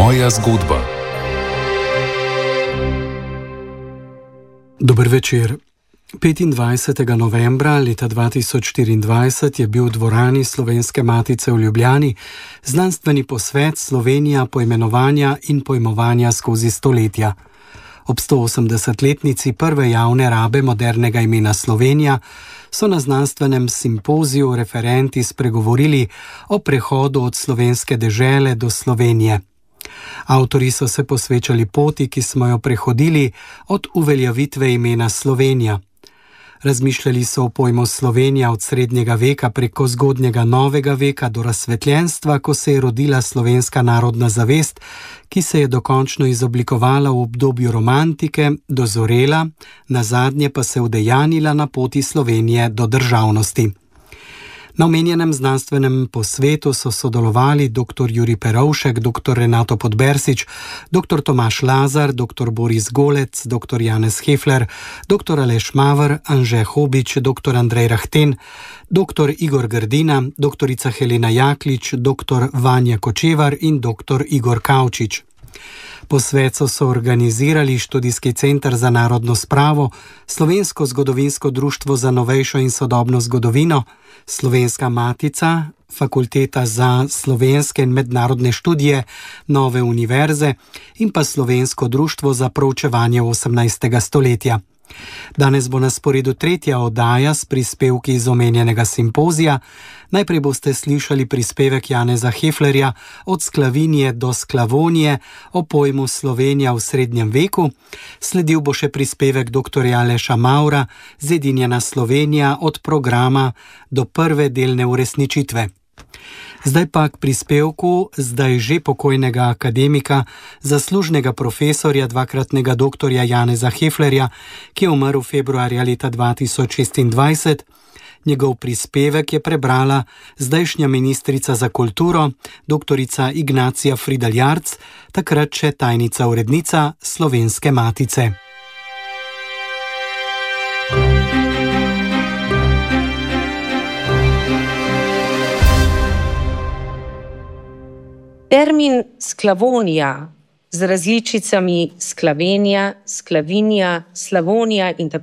Moja zgodba. Dober večer. 25. novembra leta 2024 je bil v dvorani Slovenske matice v Ljubljani znanstveni posvet Slovenija poimenovanja in pojmovanja skozi stoletja. Ob 180-letnici prve javne rabe modernega imena Slovenija so na znanstvenem simpoziju referenti spregovorili o prehodu od slovenske dežele do Slovenije. Avtorji so se posvečali poti, ki smo jo prehodili od uveljavitve imena Slovenija. Razmišljali so o pojmu Slovenija od srednjega veka preko zgodnjega novega veka do razsvetljenstva, ko se je rodila slovenska narodna zavest, ki se je dokončno izoblikovala v obdobju romantike, dozorela, nazadnje pa se udejanila na poti Slovenije do državnosti. Na omenjenem znanstvenem posvetu so sodelovali dr. Jurij Perovšek, dr. Renato Podbersič, dr. Tomaž Lazar, dr. Boris Golec, dr. Janez Hefler, dr. Aleš Maver, Anže Hobič, dr. Andrej Rahten, dr. Igor Grdina, dr. Helena Jaklič, dr. Vanja Kočevar in dr. Igor Kavčič. Posvet so organizirali Študijski center za narodno spravo, Slovensko zgodovinsko društvo za novejšo in sodobno zgodovino, Slovenska matica, Fakulteta za slovenske in mednarodne študije Nove univerze in pa Slovensko društvo za proučevanje 18. stoletja. Danes bo na sporedu tretja oddaja s prispevki iz omenjenega simpozija. Najprej boste slišali prispevek Janeza Heflerja od Sklavinije do Sklavonije o pojmu Slovenija v srednjem veku. Sledil bo še prispevek dr. Aleša Mavra, Zedinjena Slovenija od programa do prve delne uresničitve. Zdaj pa k prispevku zdaj že pokojnega akademika, zaslužnega profesorja, dvakratnega doktorja Janeza Heflerja, ki je umrl februarja leta 2026. Njegov prispevek je prebrala zdajšnja ministrica za kulturo, doktorica Ignacija Fridl Jarc, takrat še tajnica urednica Slovenske matice. Termin Sklavonija z različicami Sklavenija, Sklavinja, Slavonija in tako